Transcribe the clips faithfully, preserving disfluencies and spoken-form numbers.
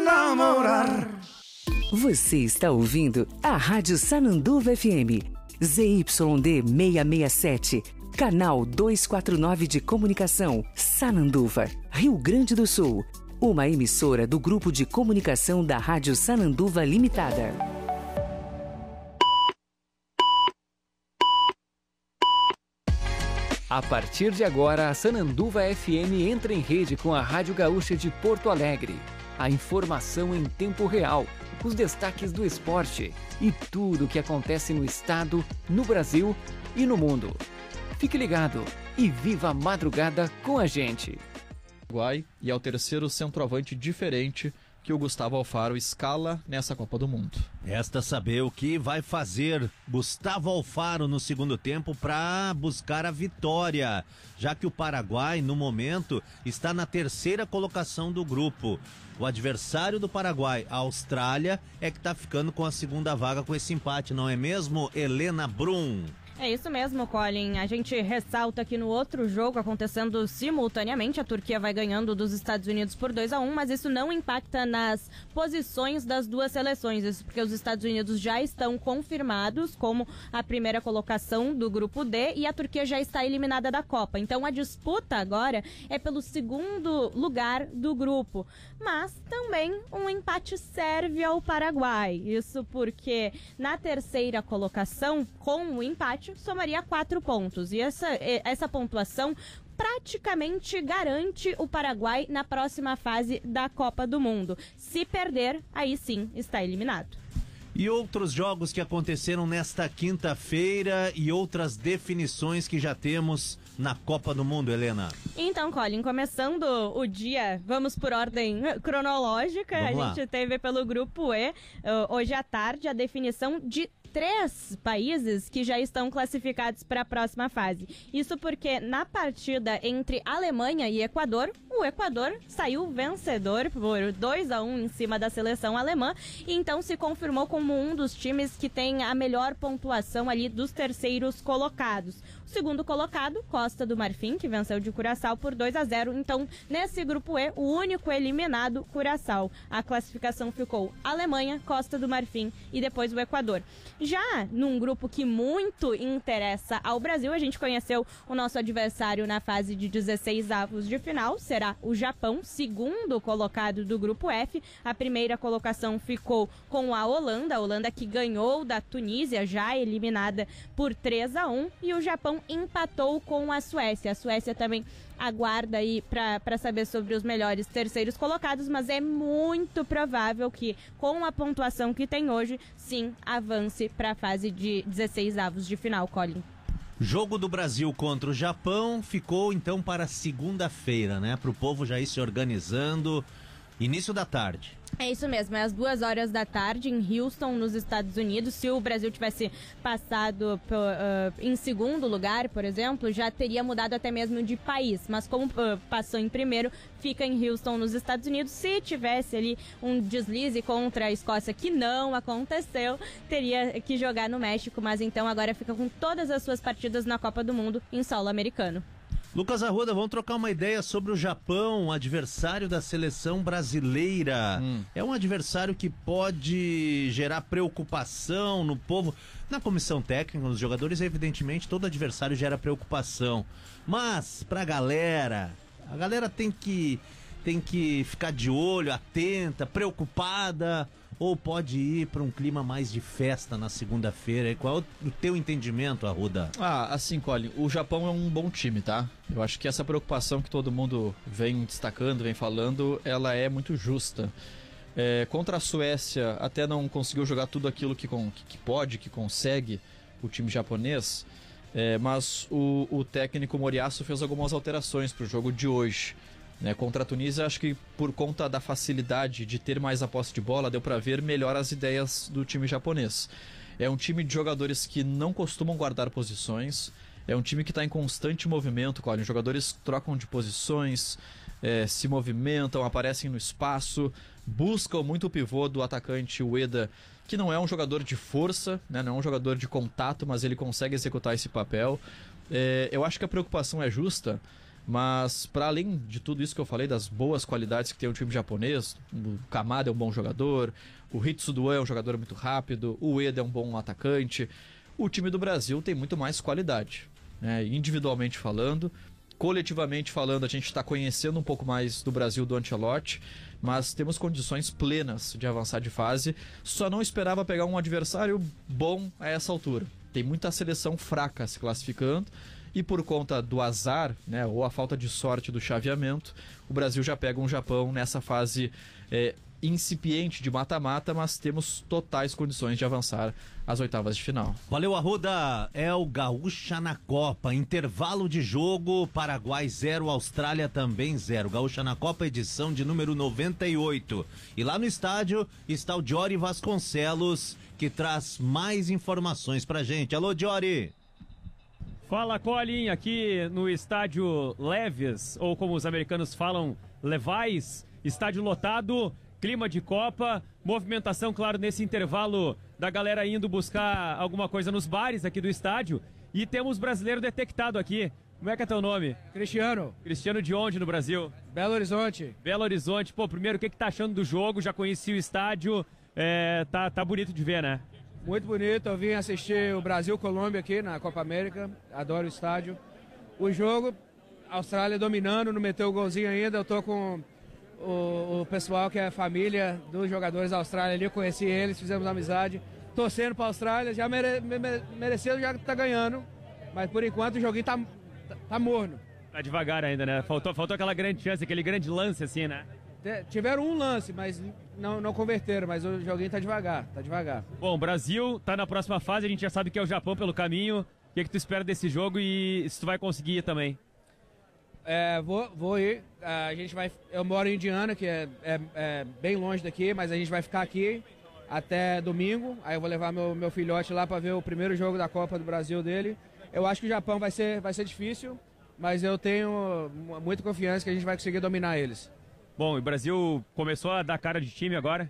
enamorar. Você está ouvindo a Rádio Sananduva F M, Z Y D seiscentos e sessenta e sete, canal duzentos e quarenta e nove de comunicação, Sananduva, Rio Grande do Sul. Uma emissora do Grupo de Comunicação da Rádio Sananduva Limitada. A partir de agora, a Sananduva F M entra em rede com a Rádio Gaúcha de Porto Alegre. A informação em tempo real, os destaques do esporte e tudo o que acontece no estado, no Brasil e no mundo. Fique ligado e viva a madrugada com a gente. Uruguai e é o terceiro centroavante diferente que o Gustavo Alfaro escala nessa Copa do Mundo. Resta saber o que vai fazer Gustavo Alfaro no segundo tempo para buscar a vitória, já que o Paraguai, no momento, está na terceira colocação do grupo. O adversário do Paraguai, a Austrália, é que está ficando com a segunda vaga com esse empate, não é mesmo, Helena Brum? É isso mesmo, Colin. A gente ressalta que no outro jogo, acontecendo simultaneamente, a Turquia vai ganhando dos Estados Unidos por dois a um, mas isso não impacta nas posições das duas seleções. Isso porque os Estados Unidos já estão confirmados como a primeira colocação do grupo D e a Turquia já está eliminada da Copa. Então a disputa agora é pelo segundo lugar do grupo. Mas também um empate serve ao Paraguai. Isso porque na terceira colocação, com o empate, somaria quatro pontos. E essa, essa pontuação praticamente garante o Paraguai na próxima fase da Copa do Mundo. Se perder, aí sim está eliminado. E outros jogos que aconteceram nesta quinta-feira e outras definições que já temos na Copa do Mundo, Helena? Então, Colin, começando o dia, vamos por ordem cronológica. Vamos a gente lá. Teve pelo Grupo E, hoje à tarde, a definição de três países que já estão classificados para a próxima fase. Isso porque na partida entre Alemanha e Equador, o Equador saiu vencedor por dois a um em cima da seleção alemã e então se confirmou como um dos times que tem a melhor pontuação ali dos terceiros colocados. O segundo colocado, Costa do Marfim, que venceu de Curaçao por dois a zero. Então, nesse grupo E, o único eliminado, Curaçao. A classificação ficou Alemanha, Costa do Marfim e depois o Equador. Já num grupo que muito interessa ao Brasil, a gente conheceu o nosso adversário na fase de dezesseis avos de final, será o Japão, segundo colocado do grupo F. A primeira colocação ficou com a Holanda, a Holanda que ganhou da Tunísia, já eliminada por três a um, e o Japão empatou com a Suécia. A Suécia também aguarda aí para saber sobre os melhores terceiros colocados, mas é muito provável que, com a pontuação que tem hoje, sim, avance para a fase de dezesseis avos de final, Colin. Jogo do Brasil contra o Japão ficou então para segunda-feira, né? Para o povo já ir se organizando. Início da tarde. É isso mesmo, é às duas horas da tarde em Houston, nos Estados Unidos. Se o Brasil tivesse passado por, uh, em segundo lugar, por exemplo, já teria mudado até mesmo de país. Mas como uh, passou em primeiro, fica em Houston, nos Estados Unidos. Se tivesse ali um deslize contra a Escócia, que não aconteceu, teria que jogar no México. Mas então agora fica com todas as suas partidas na Copa do Mundo em solo americano. Lucas Arruda, vamos trocar uma ideia sobre o Japão, adversário da seleção brasileira. Hum. É um adversário que pode gerar preocupação no povo. Na comissão técnica, nos jogadores, evidentemente, todo adversário gera preocupação. Mas, pra galera, a galera tem que, tem que ficar de olho, atenta, preocupada. Ou pode ir para um clima mais de festa na segunda-feira? Qual é o teu entendimento, Arruda? Ah, assim, Colin, o Japão é um bom time, tá? Eu acho que essa preocupação que todo mundo vem destacando, vem falando, ela é muito justa. É, contra a Suécia, até não conseguiu jogar tudo aquilo que, que pode, que consegue o time japonês, é, mas o, o técnico Moriyasu fez algumas alterações para o jogo de hoje. Né, contra a Tunísia, acho que por conta da facilidade de ter mais a posse de bola, deu para ver melhor as ideias do time japonês. É um time de jogadores que não costumam guardar posições, é um time que está em constante movimento, Colin. Os jogadores trocam de posições, é, se movimentam, aparecem no espaço, buscam muito o pivô do atacante Ueda, que não é um jogador de força, né, não é um jogador de contato, mas ele consegue executar esse papel. É, eu acho que a preocupação é justa, Mas, para além de tudo isso que eu falei, das boas qualidades que tem o time japonês, o Kamada é um bom jogador, o Hitsuduan é um jogador muito rápido, o Ueda é um bom atacante, o time do Brasil tem muito mais qualidade, né? Individualmente falando, coletivamente falando, a gente está conhecendo um pouco mais do Brasil do Ancelotti, mas temos condições plenas de avançar de fase. Só não esperava pegar um adversário bom a essa altura. Tem muita seleção fraca se classificando, e por conta do azar, né, ou a falta de sorte do chaveamento, o Brasil já pega um Japão nessa fase é, incipiente de mata-mata, mas temos totais condições de avançar às oitavas de final. Valeu, Arruda. É o Gaúcha na Copa. Intervalo de jogo, Paraguai zero, Austrália também zero. Gaúcha na Copa, edição de número noventa e oito. E lá no estádio está o Diori Vasconcelos, que traz mais informações pra gente. Alô, Diori! Fala, Colin, aqui no estádio Leves, ou como os americanos falam, Levi's, estádio lotado, clima de Copa, movimentação, claro, nesse intervalo da galera indo buscar alguma coisa nos bares aqui do estádio, e temos brasileiro detectado aqui. Como é que é teu nome? Cristiano. Cristiano de onde no Brasil? Belo Horizonte. Belo Horizonte. Pô, primeiro, o que que tá achando do jogo? Já conheci o estádio, é, tá, tá bonito de ver, né? Muito bonito, eu vim assistir o Brasil-Colômbia aqui na Copa América, adoro o estádio. O jogo, a Austrália dominando, não meteu o golzinho ainda, eu tô com o, o pessoal que é família dos jogadores da Austrália ali, eu conheci eles, fizemos amizade, torcendo pra Austrália, já mere, mere, mereceram, já tá ganhando, mas por enquanto o joguinho tá, tá, tá morno. Tá devagar ainda, né? Faltou, faltou aquela grande chance, aquele grande lance assim, né? Tiveram um lance, mas não, não converteram, mas o joguinho tá devagar, tá devagar. Bom, o Brasil tá na próxima fase, a gente já sabe que é o Japão pelo caminho. O que, que tu espera desse jogo e se tu vai conseguir ir também? É, vou, vou ir, a gente vai, eu moro em Indiana, que é, é, é bem longe daqui, mas a gente vai ficar aqui até domingo. Aí eu vou levar meu, meu filhote lá para ver o primeiro jogo da Copa do Brasil dele. Eu acho que o Japão vai ser, vai ser difícil, mas eu tenho muita confiança que a gente vai conseguir dominar eles. Bom, o Brasil começou a dar cara de time agora?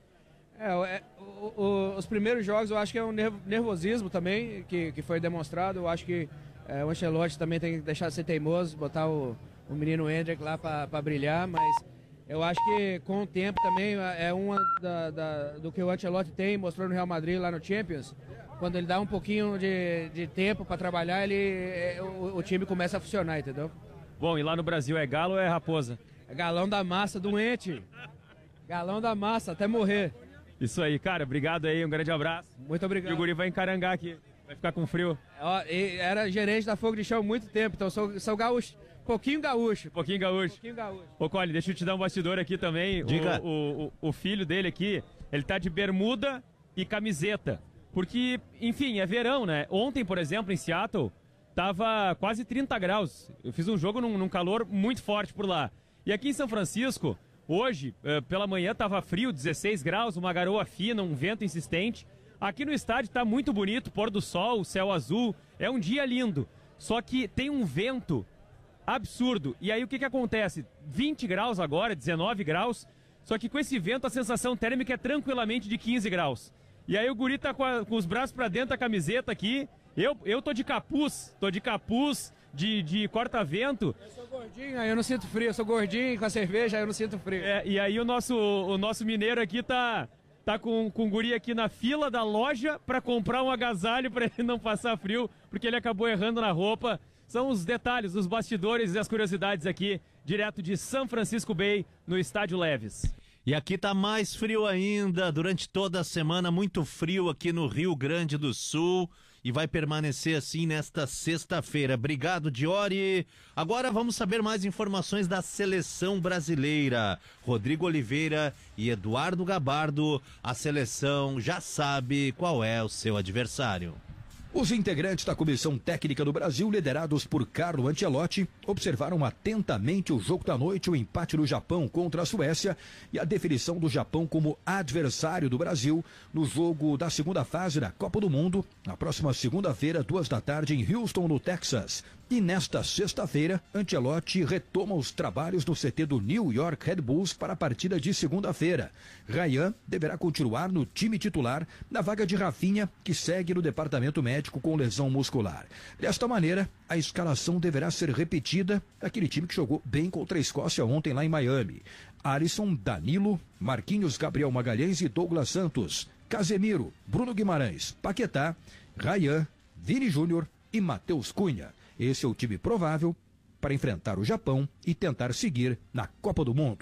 É, é o, o, os primeiros jogos eu acho que é um nervosismo também que, que foi demonstrado. Eu acho que é, o Ancelotti também tem que deixar de ser teimoso, botar o, o menino Hendrick lá para brilhar, mas eu acho que com o tempo também é uma da, da, do que o Ancelotti tem, mostrou no Real Madrid lá no Champions. Quando ele dá um pouquinho de, de tempo para trabalhar, ele, o, o time começa a funcionar, entendeu? Bom, e lá no Brasil é Galo ou é Raposa? É Galão da Massa, doente. Galão da Massa, até morrer. Isso aí, cara. Obrigado aí, um grande abraço. Muito obrigado. E o guri vai encarangar aqui. Vai ficar com frio. Ó, era gerente da Fogo de Chão há muito tempo, então sou, sou gaúcho. Pouquinho gaúcho. Pouquinho gaúcho. Pouquinho gaúcho. Ô, Colin, deixa eu te dar um bastidor aqui também. Diga. O, o, o filho dele aqui, ele tá de bermuda e camiseta. Porque, enfim, é verão, né? Ontem, por exemplo, em Seattle, tava quase trinta graus. Eu fiz um jogo num, num calor muito forte por lá. E aqui em São Francisco, hoje, pela manhã estava frio, dezesseis graus, uma garoa fina, um vento insistente. Aqui no estádio está muito bonito, pôr do sol, céu azul, é um dia lindo. Só que tem um vento absurdo. E aí o que que acontece? vinte graus agora, dezenove graus, só que com esse vento a sensação térmica é tranquilamente de quinze graus. E aí o guri tá com, a, com os braços para dentro da camiseta aqui, eu, eu tô de capuz, tô de capuz, de, de corta-vento. Eu sou gordinho, aí eu não sinto frio, eu sou gordinho com a cerveja, aí eu não sinto frio. É, e aí o nosso, o nosso mineiro aqui tá, tá com, com o guri aqui na fila da loja para comprar um agasalho para ele não passar frio, porque ele acabou errando na roupa. São os detalhes, os bastidores e as curiosidades aqui, direto de São Francisco Bay, no Estádio Leves. E aqui tá mais frio ainda, durante toda a semana, muito frio aqui no Rio Grande do Sul. E vai permanecer assim nesta sexta-feira. Obrigado, Diori. Agora vamos saber mais informações da seleção brasileira. Rodrigo Oliveira e Eduardo Gabardo. A seleção já sabe qual é o seu adversário. Os integrantes da Comissão Técnica do Brasil, liderados por Carlo Ancelotti, observaram atentamente o jogo da noite, o empate do Japão contra a Suécia e a definição do Japão como adversário do Brasil no jogo da segunda fase da Copa do Mundo, na próxima segunda-feira, duas da tarde, em Houston, no Texas. E nesta sexta-feira, Ancelotti retoma os trabalhos no C T do New York Red Bulls para a partida de segunda-feira. Ryan deverá continuar no time titular, na vaga de Rafinha, que segue no departamento médico médico com lesão muscular. Desta maneira, a escalação deverá ser repetida daquele time que jogou bem contra a Escócia ontem lá em Miami. Alisson, Danilo, Marquinhos, Gabriel Magalhães e Douglas Santos, Casemiro, Bruno Guimarães, Paquetá, Ryan, Vini Júnior e Matheus Cunha. Esse é o time provável para enfrentar o Japão e tentar seguir na Copa do Mundo.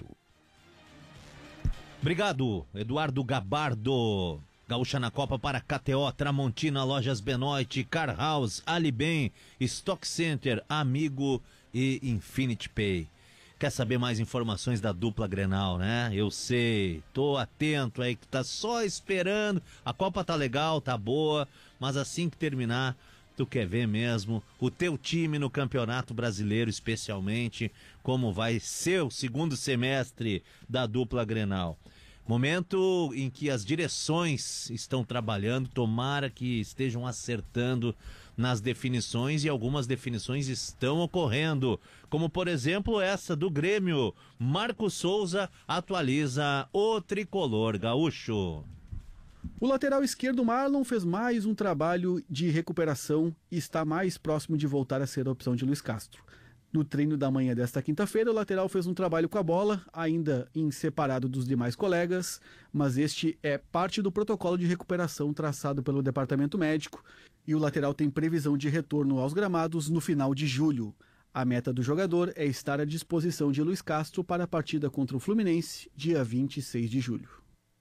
Obrigado, Eduardo Gabardo. Gaúcha na Copa para K T O, Tramontina, Lojas Benoit, Car House, Alibem, Stock Center, Amigo e Infinity Pay. Quer saber mais informações da dupla Grenal, né? Eu sei, tô atento aí que tá só esperando. A Copa tá legal, tá boa, mas assim que terminar, tu quer ver mesmo o teu time no Campeonato Brasileiro, especialmente, como vai ser o segundo semestre da dupla Grenal. Momento em que as direções estão trabalhando, tomara que estejam acertando nas definições, e algumas definições estão ocorrendo, como por exemplo essa do Grêmio. Marco Souza atualiza o tricolor gaúcho. O lateral esquerdo Marlon fez mais um trabalho de recuperação e está mais próximo de voltar a ser a opção de Luiz Castro. No treino da manhã desta quinta-feira, o lateral fez um trabalho com a bola, ainda em separado dos demais colegas, mas este é parte do protocolo de recuperação traçado pelo departamento médico, e o lateral tem previsão de retorno aos gramados no final de julho. A meta do jogador é estar à disposição de Luiz Castro para a partida contra o Fluminense, dia vinte e seis de julho.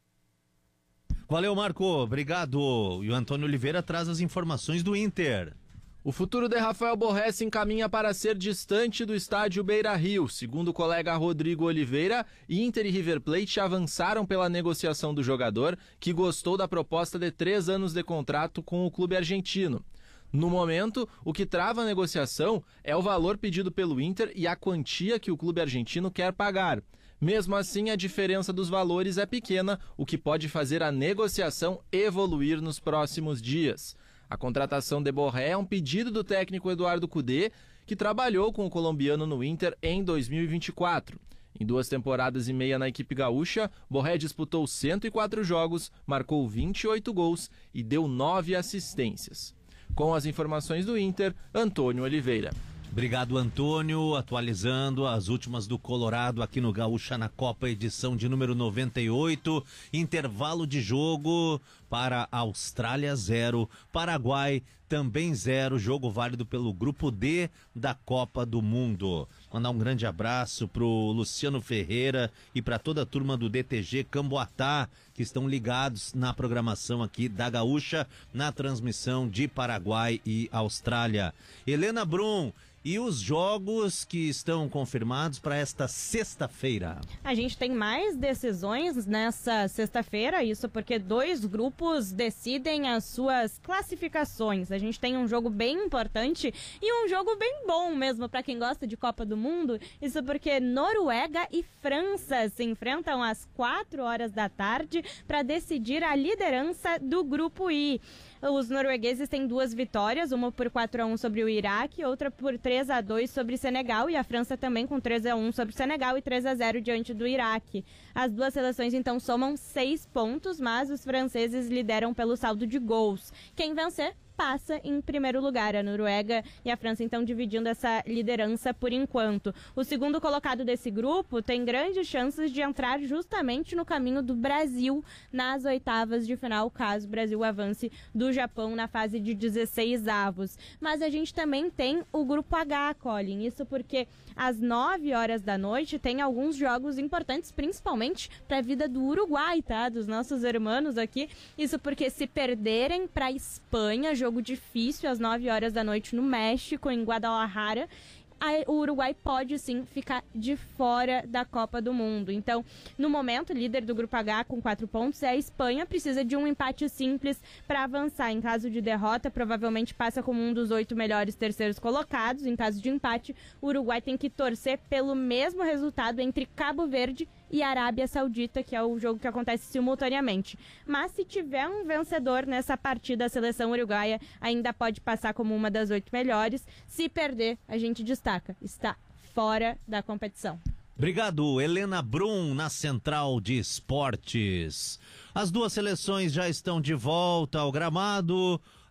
Valeu, Marco, obrigado. E o Antônio Oliveira traz as informações do Inter. O futuro de Rafael Borré se encaminha para ser distante do estádio Beira-Rio. Segundo o colega Rodrigo Oliveira, Inter e River Plate avançaram pela negociação do jogador, que gostou da proposta de três anos de contrato com o clube argentino. No momento, o que trava a negociação é o valor pedido pelo Inter e a quantia que o clube argentino quer pagar. Mesmo assim, a diferença dos valores é pequena, o que pode fazer a negociação evoluir nos próximos dias. A contratação de Borré é um pedido do técnico Eduardo Cudê, que trabalhou com o colombiano no Inter em dois mil e vinte e quatro. Em duas temporadas e meia na equipe gaúcha, Borré disputou cento e quatro jogos, marcou vinte e oito gols e deu nove assistências. Com as informações do Inter, Antônio Oliveira. Obrigado, Antônio. Atualizando as últimas do Colorado aqui no Gaúcha na Copa, edição de número noventa e oito. Intervalo de jogo para Austrália zero, Paraguai também zero. Jogo válido pelo grupo D da Copa do Mundo. Mandar um grande abraço pro Luciano Ferreira e para toda a turma do D T G Camboatá, que estão ligados na programação aqui da Gaúcha, na transmissão de Paraguai e Austrália. Helena Brum, e os jogos que estão confirmados para esta sexta-feira? A gente tem mais decisões nessa sexta-feira, isso porque dois grupos decidem as suas classificações. A gente tem um jogo bem importante e um jogo bem bom mesmo para quem gosta de Copa do Mundo. Isso porque Noruega e França se enfrentam às quatro horas da tarde para decidir a liderança do grupo I. Os noruegueses têm duas vitórias, uma por quatro a um sobre o Iraque, outra por três a dois sobre Senegal, e a França também com três a um sobre Senegal e três a zero diante do Iraque. As duas seleções então somam seis pontos, mas os franceses lideram pelo saldo de gols. Quem vencer passa em primeiro lugar. A Noruega e a França então dividindo essa liderança por enquanto. O segundo colocado desse grupo tem grandes chances de entrar justamente no caminho do Brasil nas oitavas de final, caso o Brasil avance do Japão na fase de dezesseis avos. Mas a gente também tem o grupo H, Colin, isso porque às nove horas da noite tem alguns jogos importantes, principalmente para a vida do Uruguai, tá? Dos nossos irmãos aqui. Isso porque se perderem para a Espanha, jogo difícil às nove horas da noite no México, em Guadalajara, o Uruguai pode sim ficar de fora da Copa do Mundo. Então, no momento, líder do grupo H com quatro pontos é a Espanha, precisa de um empate simples para avançar. Em caso de derrota, provavelmente passa como um dos oito melhores terceiros colocados. Em caso de empate, o Uruguai tem que torcer pelo mesmo resultado entre Cabo Verde e Arábia Saudita, que é o jogo que acontece simultaneamente. Mas se tiver um vencedor nessa partida, a seleção uruguaia ainda pode passar como uma das oito melhores. Se perder, a gente destaca, está fora da competição. Obrigado, Helena Brum, na Central de Esportes. As duas seleções já estão de volta ao gramado.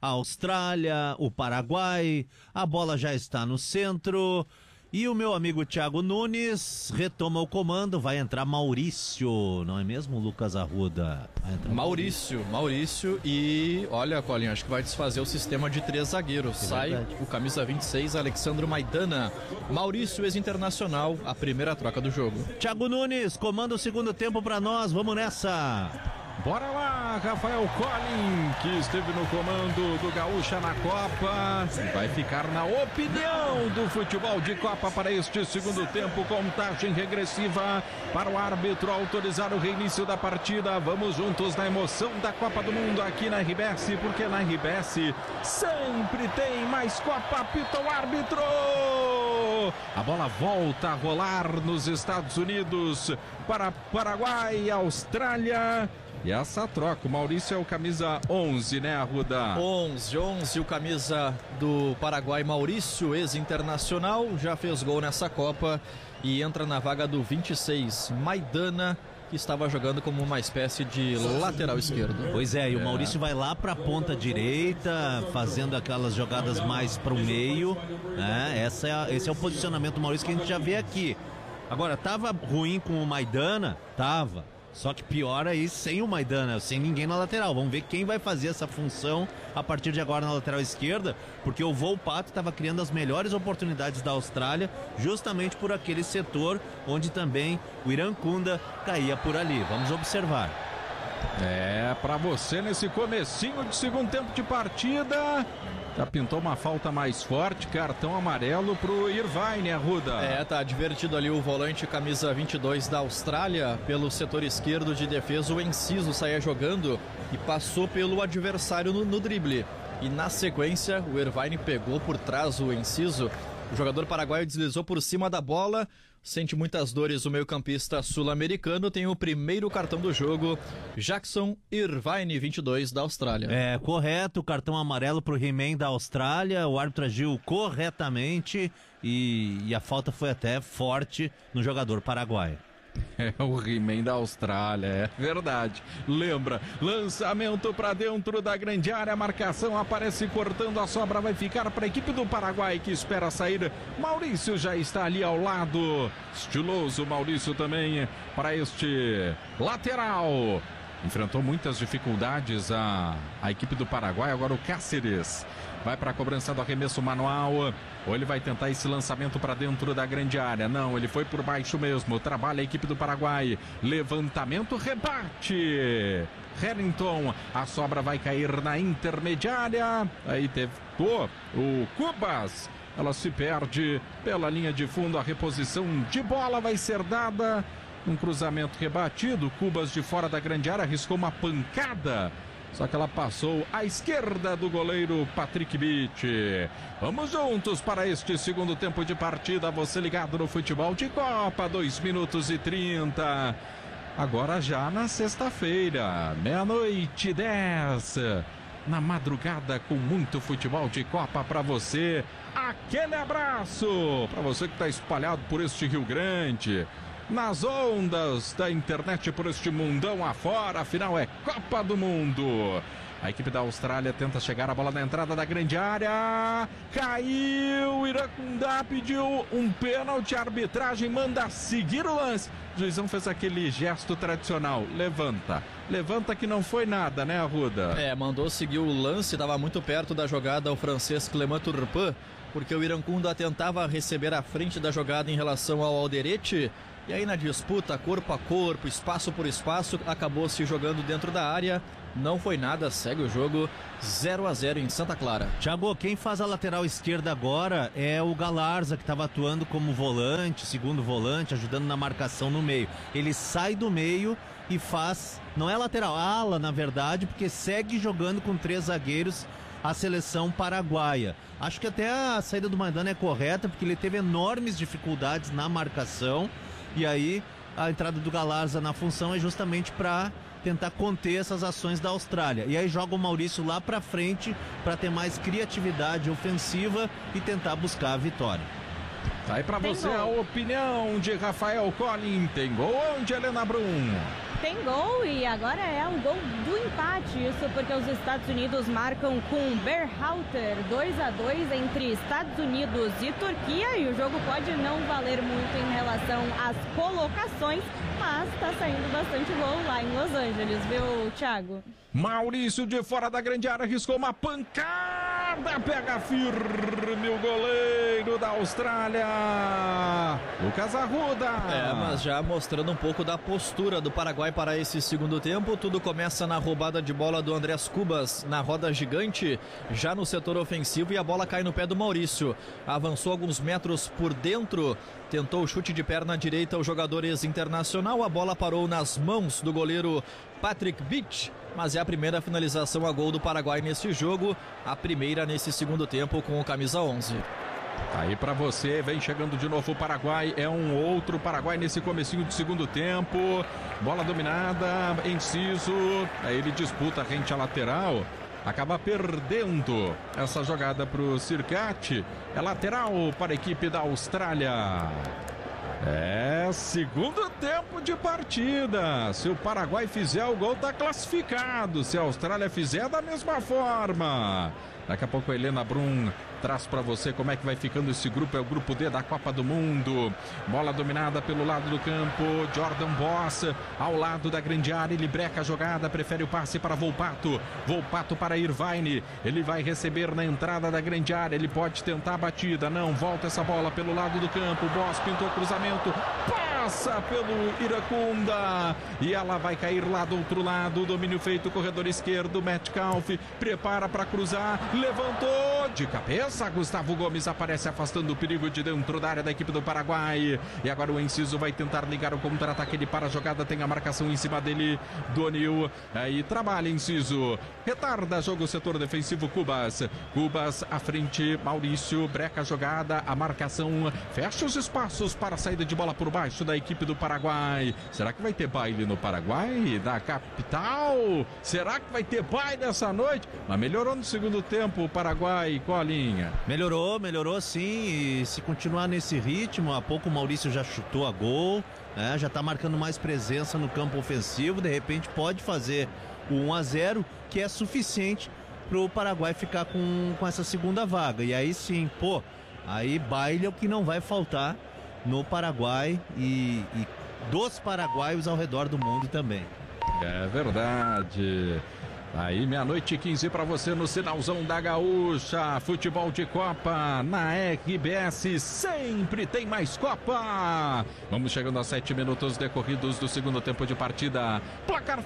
a Austrália, o Paraguai, a bola já está no centro e o meu amigo Thiago Nunes retoma o comando, vai entrar Maurício, não é mesmo, Lucas Arruda? Vai entrar Maurício, Maurício e olha, Colinho, acho que vai desfazer o sistema de três zagueiros. É Sai verdade. O camisa vinte e seis, Alexandro Maidana. Maurício, ex-internacional, a primeira troca do jogo. Thiago Nunes, comanda o segundo tempo para nós, vamos nessa! Bora lá, Rafael Collin, que esteve no comando do Gaúcha na Copa, vai ficar na opinião do futebol de Copa para este segundo tempo, contagem regressiva para o árbitro autorizar o reinício da partida. Vamos juntos na emoção da Copa do Mundo aqui na R B S, porque na R B S sempre tem mais Copa. Apita o árbitro! A bola volta a rolar nos Estados Unidos para Paraguai, Austrália. E essa troca, o Maurício é o camisa onze, né, Arruda? onze, onze, o camisa do Paraguai, Maurício, ex-internacional, já fez gol nessa Copa e entra na vaga do vinte e seis, Maidana, que estava jogando como uma espécie de lateral esquerdo. Pois é, e o Maurício é. vai lá para a ponta direita, fazendo aquelas jogadas mais para o meio, né? Essa é a, esse é o posicionamento do Maurício que a gente já vê aqui. Agora, tava ruim com o Maidana? Tava. Só que pior aí sem o Maidana, sem ninguém na lateral. Vamos ver quem vai fazer essa função a partir de agora na lateral esquerda, porque o Volpato estava criando as melhores oportunidades da Austrália, justamente por aquele setor onde também o Irankunda caía por ali. Vamos observar. É, para você nesse comecinho de segundo tempo de partida, já pintou uma falta mais forte, cartão amarelo pro Irvine, Arruda. É, tá advertido ali o volante camisa vinte e dois da Austrália, pelo setor esquerdo de defesa, o Enciso saía jogando e passou pelo adversário no, no drible. E na sequência, o Irvine pegou por trás o Enciso, o jogador paraguaio deslizou por cima da bola. Sente muitas dores o meio-campista sul-americano, tem o primeiro cartão do jogo, Jackson Irvine, vinte e dois, da Austrália. É, correto, cartão amarelo pro He-Man da Austrália, o árbitro agiu corretamente e, e a falta foi até forte no jogador paraguaio. É o He-Man da Austrália, é verdade. Lembra, lançamento para dentro da grande área, a marcação aparece cortando, a sobra vai ficar para a equipe do Paraguai que espera sair. Maurício já está ali ao lado, estiloso Maurício também para este lateral. Enfrentou muitas dificuldades a, a equipe do Paraguai, agora o Cáceres vai para a cobrança do arremesso manual, ou ele vai tentar esse lançamento para dentro da grande área. Não, ele foi por baixo mesmo, trabalha a equipe do Paraguai, levantamento, rebate, Harrington, a sobra vai cair na intermediária, aí teve oh, o Cubas, ela se perde pela linha de fundo, a reposição de bola vai ser dada, um cruzamento rebatido, Cubas de fora da grande área, arriscou uma pancada, só que ela passou à esquerda do goleiro Patrick Bitt. Vamos juntos para este segundo tempo de partida. Você ligado no futebol de Copa, dois minutos e trinta. Agora já na sexta-feira, meia-noite e dez. Na madrugada com muito futebol de Copa para você. Aquele abraço para você que está espalhado por este Rio Grande, nas ondas da internet por este mundão afora, afinal é Copa do Mundo. A equipe da Austrália tenta chegar a bola na entrada da grande área, caiu, Irankunda pediu um pênalti, a arbitragem manda seguir o lance. O juizão fez aquele gesto tradicional, levanta, levanta que não foi nada, né, Arruda? É, mandou seguir o lance, estava muito perto da jogada o francês Clément Turpin, porque o Irankunda tentava receber a frente da jogada em relação ao Alderete. E aí na disputa, corpo a corpo, espaço por espaço, acabou se jogando dentro da área. Não foi nada, segue o jogo zero a zero em Santa Clara. Thiago, quem faz a lateral esquerda agora é o Galarza, que estava atuando como volante, segundo volante, ajudando na marcação no meio. Ele sai do meio e faz, não é lateral, ala na verdade, porque segue jogando com três zagueiros a seleção paraguaia. Acho que até a saída do Maidana é correta, porque ele teve enormes dificuldades na marcação. E aí, a entrada do Galarza na função é justamente para tentar conter essas ações da Austrália. E aí joga o Maurício lá para frente para ter mais criatividade ofensiva e tentar buscar a vitória. Tá aí para você a opinião de Rafael Collin. Tem gol onde, Helena Brum? Tem gol e agora é o gol do empate, isso porque os Estados Unidos marcam com Berhalter, dois a dois entre Estados Unidos e Turquia, e o jogo pode não valer muito em relação às colocações, mas tá saindo bastante gol lá em Los Angeles, viu, Thiago? Maurício de fora da grande área arriscou uma pancada, pega firme o goleiro da Austrália, Lucas Arruda. É, mas já mostrando um pouco da postura do Paraguai para esse segundo tempo. Tudo começa na roubada de bola do Andrés Cubas na roda gigante, já no setor ofensivo, e a bola cai no pé do Maurício. Avançou alguns metros por dentro, tentou o chute de perna direita o jogador ex-internacional, a bola parou nas mãos do goleiro Patrick Beach, mas é a primeira finalização a gol do Paraguai nesse jogo, a primeira nesse segundo tempo com o camisa onze. Aí pra você, vem chegando de novo o Paraguai, é um outro Paraguai nesse comecinho de segundo tempo, bola dominada, Enciso, aí ele disputa rente à lateral, acaba perdendo essa jogada pro Circati, é lateral para a equipe da Austrália. É, segundo tempo de partida. Se o Paraguai fizer o gol, tá classificado. Se a Austrália fizer, da mesma forma. Daqui a pouco a Helena Brum traz para você como é que vai ficando esse grupo. É o grupo D da Copa do Mundo. Bola dominada pelo lado do campo. Jordan Boss ao lado da grande área. Ele breca a jogada, prefere o passe para Volpato. Volpato para Irvine. Ele vai receber na entrada da grande área. Ele pode tentar a batida. Não, volta essa bola pelo lado do campo. Boss pintou o cruzamento. Passa pelo Iracunda. E ela vai cair lá do outro lado. Domínio feito, corredor esquerdo. Metcalf prepara para cruzar. Levantou de cabeça. Gustavo Gomes aparece afastando o perigo de dentro da área da equipe do Paraguai. E agora o Enciso vai tentar ligar o contra-ataque. Ele para a jogada, tem a marcação em cima dele do O'Neill. Aí trabalha Enciso. Retarda jogo o setor defensivo Cubas. Cubas à frente, Maurício breca a jogada, a marcação, fecha os espaços para a saída de bola por baixo da equipe do Paraguai. Será que vai ter baile no Paraguai, da capital? Será que vai ter baile essa noite? Mas melhorou no segundo tempo o Paraguai, Colinha. Melhorou, melhorou sim, e se continuar nesse ritmo, há pouco o Maurício já chutou a gol, né? Já está marcando mais presença no campo ofensivo, de repente pode fazer o um a zero, que é suficiente para o Paraguai ficar com, com essa segunda vaga, e aí sim, pô, aí baile é o que não vai faltar no Paraguai e, e dos paraguaios ao redor do mundo também. É verdade. Aí, meia-noite e quinze para você no Sinalzão da Gaúcha. Futebol de Copa na R B S. Sempre tem mais Copa. Vamos chegando a sete minutos decorridos do segundo tempo de partida. Placar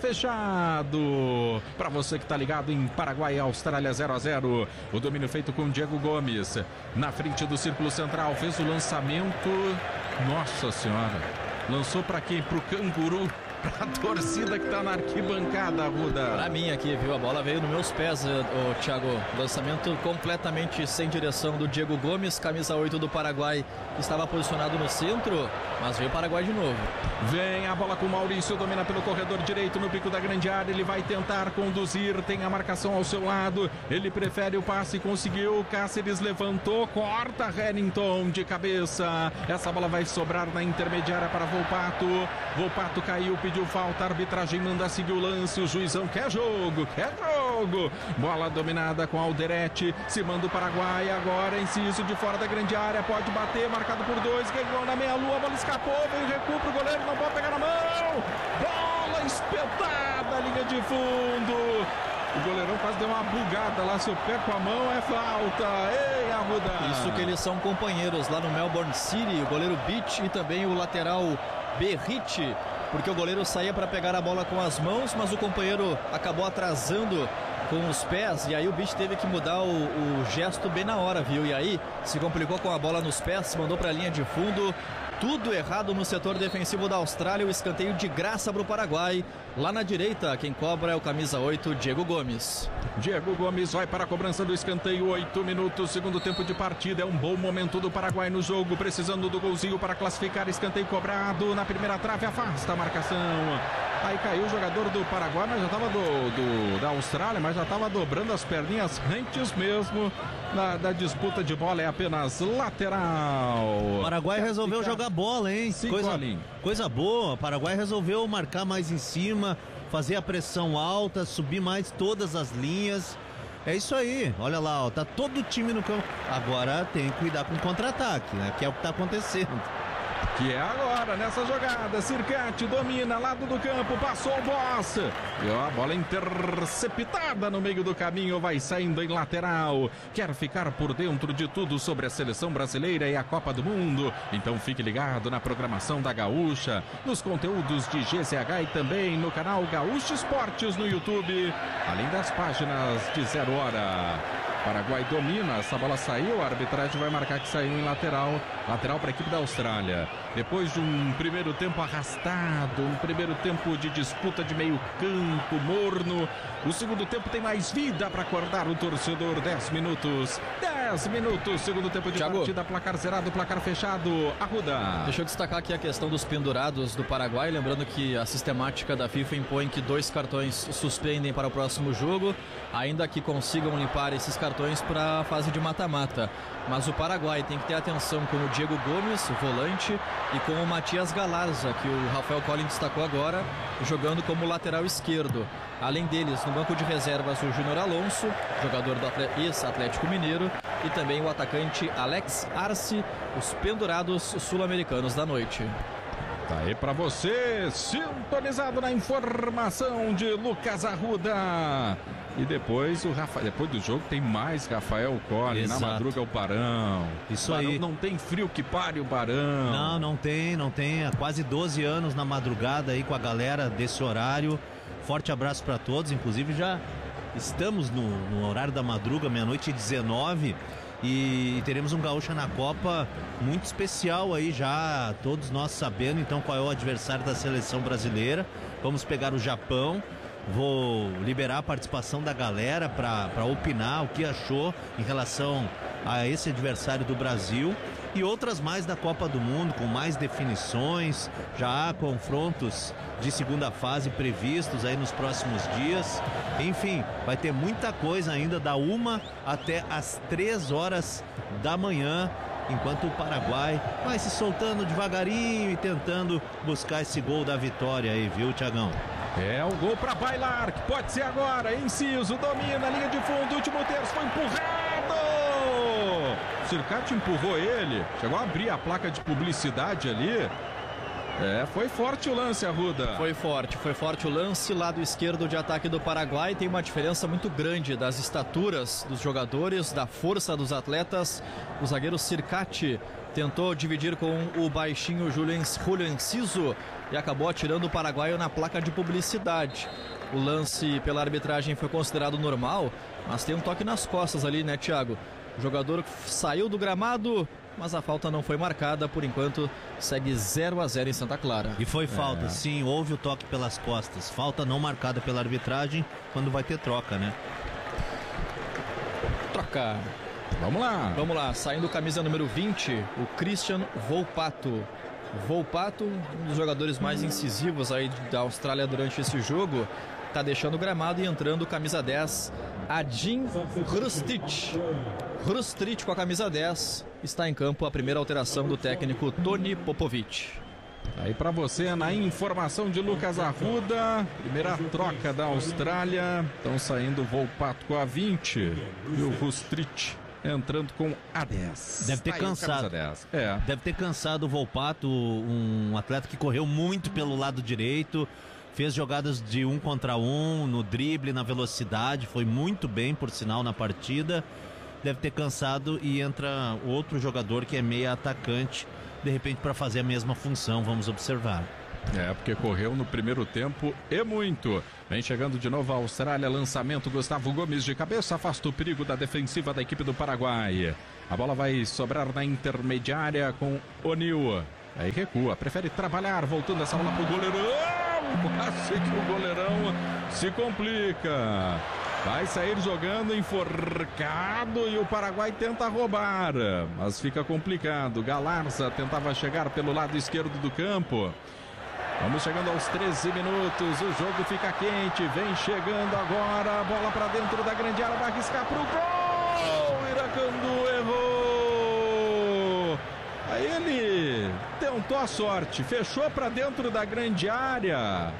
fechado. Para você que tá ligado em Paraguai e Austrália zero a zero. O domínio feito com Diego Gomes. Na frente do círculo central. Fez o lançamento. Nossa Senhora. Lançou para quem? Pro Canguru. Pra torcida que tá na arquibancada, Ruda. Pra mim aqui, viu? A bola veio nos meus pés, o Thiago. Lançamento completamente sem direção do Diego Gomes, camisa oito do Paraguai, que estava posicionado no centro, mas veio o Paraguai de novo. Vem a bola com o Maurício, domina pelo corredor direito no pico da grande área. Ele vai tentar conduzir, tem a marcação ao seu lado. Ele prefere o passe, conseguiu. Cáceres levantou, corta Harrington de cabeça. Essa bola vai sobrar na intermediária para Volpato. Volpato caiu, pediu falta, a arbitragem manda seguir o lance, o juizão quer jogo, quer jogo. Bola dominada com Alderete, se manda o Paraguai, agora Enciso de fora da grande área, pode bater, marcado por dois, ganhou na meia-lua, a bola escapou, veio recupero, o goleiro não pode pegar na mão. Bola espetada, linha de fundo. O goleirão quase deu uma bugada lá, seu pé com a mão é falta. Ei, Arruda. Isso que eles são companheiros lá no Melbourne City, o goleiro Beach e também o lateral Berrite, porque o goleiro saía para pegar a bola com as mãos, mas o companheiro acabou atrasando com os pés, e aí o Beach teve que mudar o, o gesto bem na hora, viu? E aí se complicou com a bola nos pés, mandou para a linha de fundo. Tudo errado no setor defensivo da Austrália, o escanteio de graça para o Paraguai. Lá na direita, quem cobra é o camisa oito, Diego Gomes. Diego Gomes vai para a cobrança do escanteio, oito minutos, segundo tempo de partida. É um bom momento do Paraguai no jogo, precisando do golzinho para classificar. Escanteio cobrado na primeira trave, afasta a marcação. Aí caiu o jogador do Paraguai, mas já estava do, do, da Austrália, mas já estava dobrando as perninhas antes mesmo da, da disputa de bola. É apenas lateral. O Paraguai resolveu jogar bola, hein? Coisa, coisa boa. O Paraguai resolveu marcar mais em cima, fazer a pressão alta, subir mais todas as linhas. É isso aí, olha lá, ó, tá todo o time no campo. Agora tem que cuidar com o contra-ataque, né? Que é o que tá acontecendo. Que é agora, nessa jogada, Circati domina, lado do campo, passou o Boss. E ó, a bola interceptada no meio do caminho, vai saindo em lateral. Quer ficar por dentro de tudo sobre a seleção brasileira e a Copa do Mundo? Então fique ligado na programação da Gaúcha, nos conteúdos de G C H e também no canal Gaúcha Esportes no YouTube, além das páginas de Zero Hora. Paraguai domina, essa bola saiu, a arbitragem vai marcar que saiu em lateral, lateral para a equipe da Austrália. Depois de um primeiro tempo arrastado, um primeiro tempo de disputa de meio campo, morno, o segundo tempo tem mais vida para acordar o torcedor. dez minutos, dez minutos, segundo tempo de Thiago. Partida, placar zerado, placar fechado, Arruda. Deixa eu destacar aqui a questão dos pendurados do Paraguai, lembrando que a sistemática da FIFA impõe que dois cartões suspendem para o próximo jogo, ainda que consigam limpar esses cartões para a fase de mata-mata. Mas o Paraguai tem que ter atenção com o Diego Gomes, o volante, e com o Matias Galarza, que o Rafael Collin destacou agora, jogando como lateral esquerdo. Além deles, no banco de reservas, o Júnior Alonso, jogador do ex-Atlético Mineiro, e também o atacante Alex Arce, os pendurados sul-americanos da noite. Tá aí pra você, sintonizado na informação de Lucas Arruda. E depois o Rafa, depois do jogo tem mais Rafael Collin, na madruga o Barão. Isso Barão aí. Não tem frio que pare o Barão. Não, não tem, não tem. Há quase doze anos na madrugada aí com a galera desse horário. Forte abraço para todos, inclusive já estamos no, no horário da madruga, meia-noite e dezenove. E teremos um Gaúcha na Copa muito especial aí já, todos nós sabendo então qual é o adversário da seleção brasileira. Vamos pegar o Japão. Vou liberar a participação da galera para opinar o que achou em relação a esse adversário do Brasil e outras mais da Copa do Mundo, com mais definições. Já há confrontos de segunda fase previstos aí nos próximos dias. Enfim, vai ter muita coisa ainda da uma até as três horas da manhã, enquanto o Paraguai vai se soltando devagarinho e tentando buscar esse gol da vitória aí, viu, Thiagão? É o gol para bailar, que pode ser agora. Inciso, domina, linha de fundo, último terço, foi empurrado! Circati empurrou ele, chegou a abrir a placa de publicidade ali. É, foi forte o lance, Arruda. Foi forte, foi forte o lance. Lado esquerdo de ataque do Paraguai tem uma diferença muito grande das estaturas dos jogadores, da força dos atletas. O zagueiro Circati tentou dividir com o baixinho Julio Enciso e acabou atirando o paraguaio na placa de publicidade. O lance pela arbitragem foi considerado normal, mas tem um toque nas costas ali, né, Thiago? O jogador saiu do gramado, mas a falta não foi marcada. Por enquanto, segue zero a zero em Santa Clara. E foi falta, é. Sim, houve o toque pelas costas. Falta não marcada pela arbitragem, quando vai ter troca, né? Troca. Vamos lá. Vamos lá, saindo camisa número vinte, o Christian Volpato. Volpato, um dos jogadores mais incisivos aí da Austrália durante esse jogo, tá deixando o gramado e entrando camisa dez, Adin Hrustic. Hrustic com a camisa dez, está em campo a primeira alteração do técnico Tony Popovic. Aí para você na informação de Lucas Arruda, primeira troca da Austrália, estão saindo o Volpato com a vinte e o Hrustic entrando com a dez. Deve ter tá cansado. dez. É. Deve ter cansado o Volpato, um atleta que correu muito pelo lado direito, fez jogadas de um contra um, no drible, na velocidade, foi muito bem, por sinal, na partida. Deve ter cansado e entra outro jogador que é meia atacante, de repente para fazer a mesma função, vamos observar. É, porque correu no primeiro tempo e muito. Vem chegando de novo a Austrália, lançamento, Gustavo Gomes de cabeça, afasta o perigo da defensiva da equipe do Paraguai. A bola vai sobrar na intermediária com O'Neill. Aí recua, prefere trabalhar, voltando essa bola pro goleirão. Quase que o goleirão se complica. Vai sair jogando enforcado e o Paraguai tenta roubar, mas fica complicado. Galarza tentava chegar pelo lado esquerdo do campo. Vamos chegando aos treze minutos, o jogo fica quente, vem chegando agora, a bola para dentro da grande área, vai arriscar pro gol, Irancandu errou. Aí ele tentou a sorte, fechou para dentro da grande área.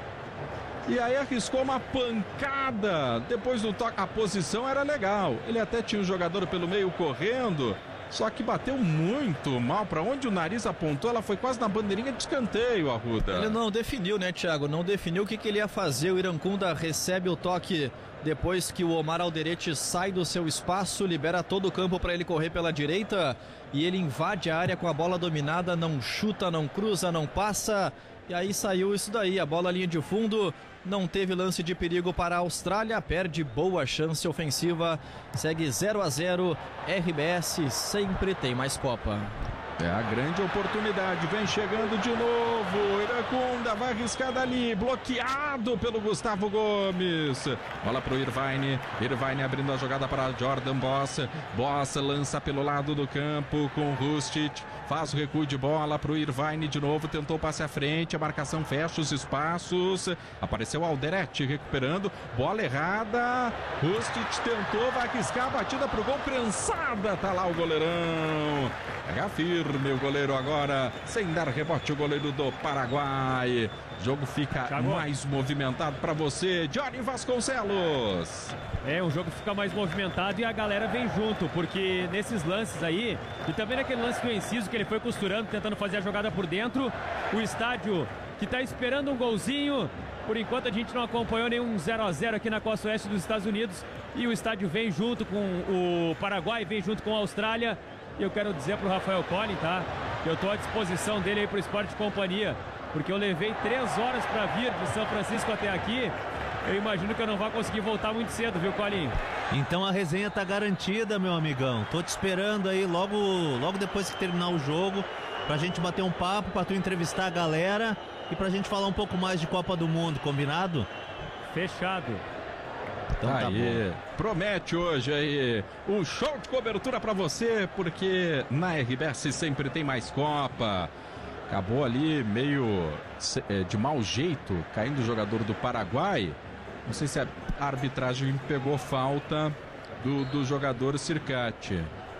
E aí arriscou uma pancada. Depois do toque, a posição era legal. Ele até tinha um jogador pelo meio correndo, só que bateu muito mal. Para onde o nariz apontou, ela foi quase na bandeirinha de escanteio, Arruda. Ele não definiu, né, Thiago? Não definiu o que, que ele ia fazer. O Irancunda recebe o toque depois que o Omar Alderete sai do seu espaço, libera todo o campo para ele correr pela direita e ele invade a área com a bola dominada, não chuta, não cruza, não passa. E aí saiu isso daí, a bola linha de fundo, não teve lance de perigo para a Austrália, perde boa chance ofensiva, segue zero a zero, R B S sempre tem mais Copa. É a grande oportunidade, vem chegando de novo, Irancunda vai arriscar dali, bloqueado pelo Gustavo Gomes. Bola pro Irvine, Irvine abrindo a jogada para Jordan Boss, Boss lança pelo lado do campo com Rustic, faz o recuo de bola pro Irvine de novo, tentou passe à frente, a marcação fecha os espaços, apareceu Alderete recuperando, bola errada, Rustic tentou, vai arriscar a batida pro gol, prensada, tá lá o goleirão. Pega firme o goleiro agora, sem dar rebote o goleiro do Paraguai. O jogo fica Acabou. mais movimentado para você, Johnny Vasconcelos. É, o jogo fica mais movimentado e a galera vem junto, porque nesses lances aí, e também naquele lance do Enciso que ele foi costurando, tentando fazer a jogada por dentro, o estádio que tá esperando um golzinho, por enquanto a gente não acompanhou nenhum zero a zero aqui na costa oeste dos Estados Unidos, e o estádio vem junto com o Paraguai, vem junto com a Austrália. E eu quero dizer pro Rafael Collin, tá? Que eu tô à disposição dele aí pro Esporte Companhia, porque eu levei três horas para vir de São Francisco até aqui. Eu imagino que eu não vou conseguir voltar muito cedo, viu, Collin? Então a resenha tá garantida, meu amigão. Tô te esperando aí logo, logo depois que terminar o jogo, pra gente bater um papo, pra tu entrevistar a galera e pra gente falar um pouco mais de Copa do Mundo, combinado? Fechado. Então tá aí, bom. Promete hoje aí um show de cobertura para você, porque na R B S sempre tem mais Copa. Acabou ali meio de mau jeito, caindo o jogador do Paraguai. Não sei se a arbitragem pegou falta do, do jogador Circati.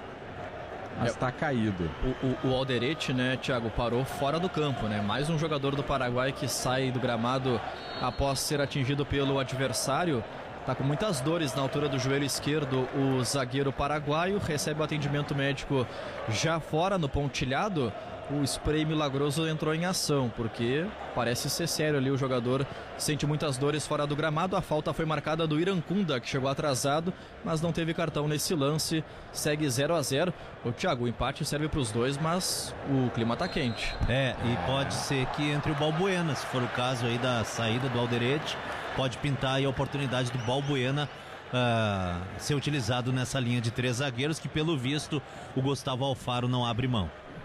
Mas está caído. O, o, o Alderete, né, Thiago, parou fora do campo, né? Mais um jogador do Paraguai que sai do gramado após ser atingido pelo adversário. Tá com muitas dores na altura do joelho esquerdo. O zagueiro paraguaio recebe o atendimento médico já fora no pontilhado. O spray milagroso entrou em ação, porque parece ser sério ali. O jogador sente muitas dores fora do gramado. A falta foi marcada do Irancunda, que chegou atrasado, mas não teve cartão nesse lance. Segue zero a zero. O Thiago, o empate serve para os dois, mas o clima tá quente. É, e pode ser que entre o Balbuena, se for o caso aí da saída do Alderete, pode pintar aí a oportunidade do Balbuena uh, ser utilizado nessa linha de três zagueiros, que pelo visto o Gustavo Alfaro não abre mão.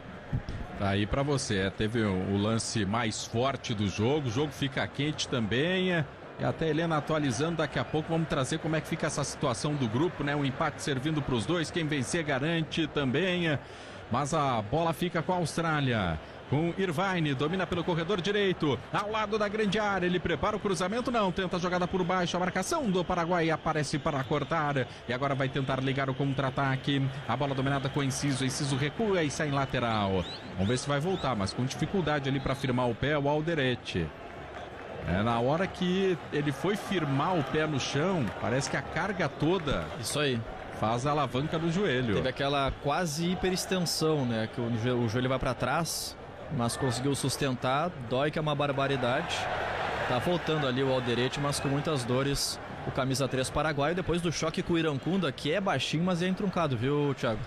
Tá aí pra você, é, teve o, o lance mais forte do jogo, o jogo fica quente também, é, e até Helena atualizando, daqui a pouco vamos trazer como é que fica essa situação do grupo, né? O empate servindo pros dois, quem vencer garante também, é, mas a bola fica com a Austrália. Com Irvine, domina pelo corredor direito, ao lado da grande área, ele prepara o cruzamento, não, tenta a jogada por baixo, a marcação do Paraguai aparece para cortar, e agora vai tentar ligar o contra-ataque, a bola dominada com o Enciso, Enciso recua e sai em lateral, vamos ver se vai voltar, mas com dificuldade ali para firmar o pé, o Alderete. É, na hora que ele foi firmar o pé no chão, parece que a carga toda... Isso aí. Faz a alavanca do joelho. Teve aquela quase hiperextensão, né, que o, o joelho vai para trás, mas conseguiu sustentar, dói que é uma barbaridade. Tá voltando ali o Alderete, mas com muitas dores, o camisa três paraguaio, depois do choque com o Irancunda, que é baixinho, mas é entroncado, viu, Thiago?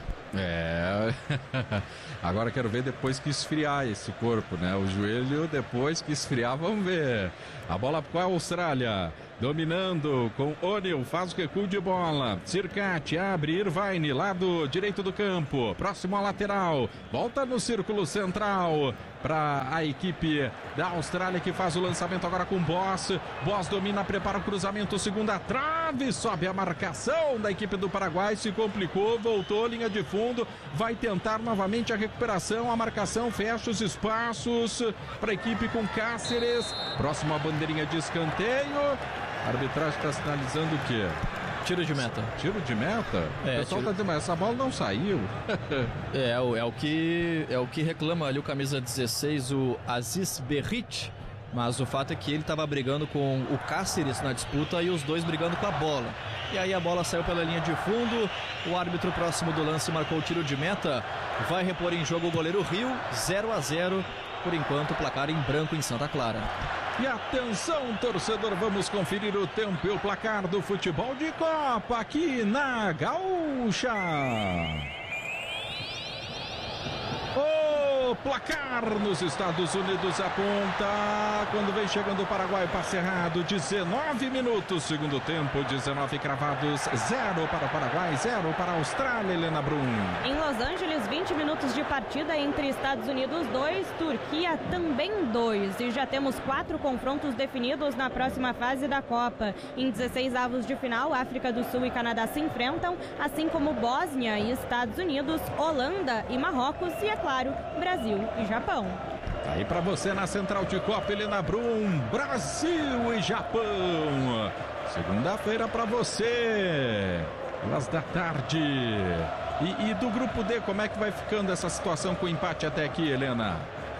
É, agora quero ver depois que esfriar esse corpo, né? O joelho depois que esfriar, vamos ver. A bola com a Austrália, dominando com O'Neill, faz o recuo de bola. Circati abre, Irvine, lado direito do campo, próximo à lateral, volta no círculo central. para a equipe da Austrália, que faz o lançamento agora com Boss. Boss domina, prepara o cruzamento, segunda trave, sobe a marcação da equipe do Paraguai, se complicou, voltou, linha de fundo, vai tentar novamente a recuperação, a marcação, fecha os espaços para a equipe com Cáceres. Próxima bandeirinha de escanteio. A arbitragem está sinalizando o quê? Tiro de meta. Tiro de meta? É, o pessoal tiro... tá dizendo, mas essa bola não saiu. é, é, o, é, o que, é o que reclama ali o camisa dezesseis, o Aziz Berrit. Mas o fato é que ele estava brigando com o Cáceres na disputa e os dois brigando com a bola. E aí a bola saiu pela linha de fundo, o árbitro próximo do lance marcou o tiro de meta. Vai repor em jogo o goleiro Rio, zero a zero. Por enquanto, placar em branco em Santa Clara. E atenção, torcedor, vamos conferir o tempo e o placar do futebol de Copa aqui na Gaúcha. O placar nos Estados Unidos aponta, quando vem chegando o Paraguai, passe errado, dezenove minutos, segundo tempo, dezenove cravados, zero para o Paraguai, zero para a Austrália, Helena Brum. Em Los Angeles, vinte minutos de partida entre Estados Unidos dois, Turquia também dois. E já temos quatro confrontos definidos na próxima fase da Copa. Em dezesseis avos de final, África do Sul e Canadá se enfrentam, assim como Bósnia e Estados Unidos, Holanda e Marrocos e, é claro, Brasil e Japão. Aí para você na Central de Copa, Helena Brum, Brasil e Japão. Segunda-feira para você, duas da tarde. E, e do grupo D, como é que vai ficando essa situação com o empate até aqui, Helena?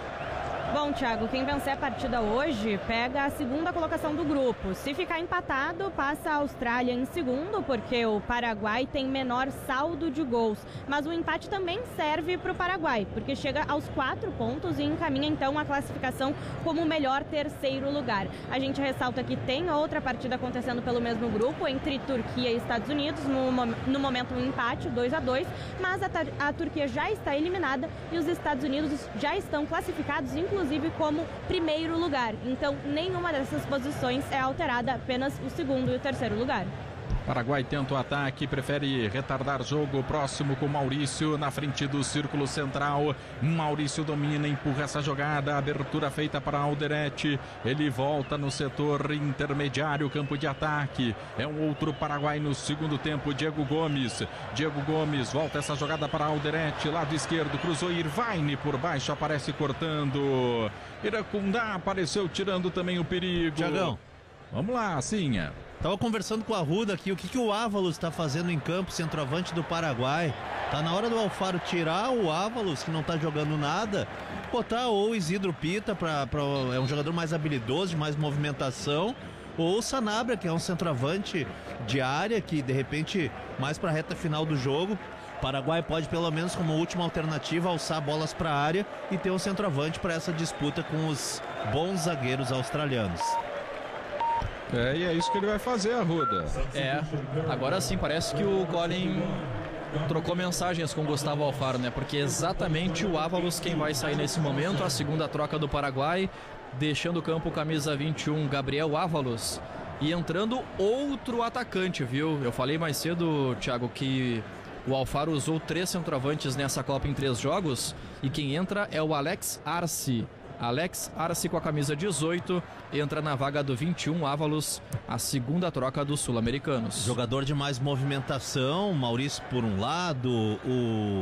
Bom, Thiago, quem vencer a partida hoje pega a segunda colocação do grupo. Se ficar empatado, passa a Austrália em segundo, porque o Paraguai tem menor saldo de gols. Mas o empate também serve para o Paraguai, porque chega aos quatro pontos e encaminha então a classificação como o melhor terceiro lugar. A gente ressalta que tem outra partida acontecendo pelo mesmo grupo, entre Turquia e Estados Unidos, no, no momento um empate, dois a dois, mas a, a Turquia já está eliminada e os Estados Unidos já estão classificados, inclusive inclusive como primeiro lugar. Então, nenhuma dessas posições é alterada, apenas o segundo e o terceiro lugar. Paraguai tenta o ataque, prefere retardar jogo próximo com Maurício na frente do círculo central. Maurício domina, empurra essa jogada, abertura feita para Alderete. Ele volta no setor intermediário, campo de ataque. É um outro Paraguai no segundo tempo, Diego Gomes. Diego Gomes volta essa jogada para Alderete, lado esquerdo, cruzou Irvaine por baixo, aparece cortando. Iracundá apareceu tirando também o perigo. Tiagão. Vamos lá, Cinha. Tava conversando com a Ruda aqui, o que, que o Ávalos está fazendo em campo, centroavante do Paraguai. Tá na hora do Alfaro tirar o Ávalos, que não tá jogando nada, botar ou o Isidro Pita, pra, pra, é um jogador mais habilidoso, de mais movimentação, ou o Sanabria, que é um centroavante de área, que de repente, mais pra reta final do jogo, o Paraguai pode pelo menos como última alternativa alçar bolas para a área e ter um centroavante para essa disputa com os bons zagueiros australianos. É, e é isso que ele vai fazer, Arruda. É, agora sim, parece que o Colin trocou mensagens com o Gustavo Alfaro, né? Porque é exatamente o Ávalos quem vai sair nesse momento, a segunda troca do Paraguai, deixando o campo camisa vinte e um, Gabriel Ávalos. E entrando outro atacante, viu? Eu falei mais cedo, Thiago, que o Alfaro usou três centroavantes nessa Copa em três jogos, e quem entra é o Alex Arce. Alex Arce com a camisa dezoito entra na vaga do vinte e um, Ávalos, a segunda troca dos sul-americanos. Jogador de mais movimentação, Maurício por um lado, o,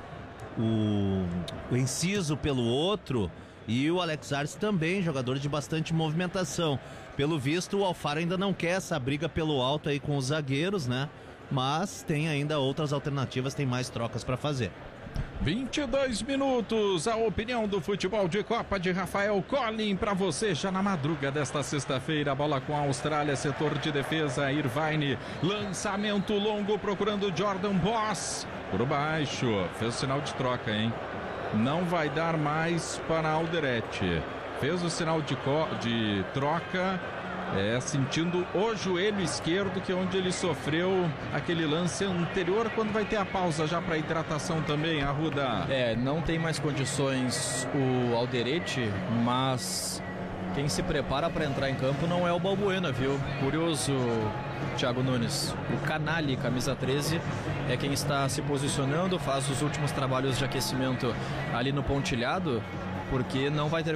o, o Enciso pelo outro, e o Alex Arce também, jogador de bastante movimentação. Pelo visto, o Alfaro ainda não quer essa briga pelo alto aí com os zagueiros, né? Mas tem ainda outras alternativas, tem mais trocas para fazer. vinte e dois minutos, a opinião do futebol de Copa de Rafael Collin para você já na madruga desta sexta-feira. A bola com a Austrália, setor de defesa, Irvaine, lançamento longo procurando Jordan Boss por baixo, fez o sinal de troca, hein? Não vai dar mais para Alderete, fez o sinal de, de troca. É, sentindo o joelho esquerdo, que é onde ele sofreu aquele lance anterior, quando vai ter a pausa já para hidratação também, Arruda. É, não tem mais condições o Alderete, mas quem se prepara para entrar em campo não é o Balbuena, viu? Curioso, Thiago Nunes. O Canali, camisa treze, é quem está se posicionando, faz os últimos trabalhos de aquecimento ali no pontilhado. porque não vai ter